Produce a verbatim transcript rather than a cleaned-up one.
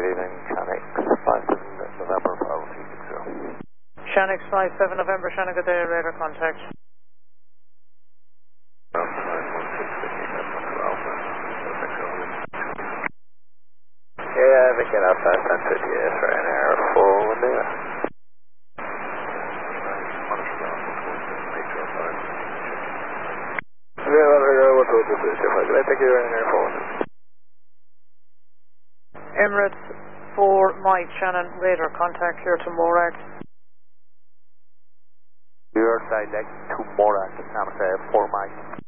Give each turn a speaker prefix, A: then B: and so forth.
A: good evening, Shanix five seven November Bravo three six zero.
B: Shanix five seven November, Shannon, good day, radar contact.
A: Yeah, we get outside center G S for an air full window.
B: Emirates four Mike, Shannon, radar contact here to Morag.
A: You're direct to Morag, San Jose four Mike.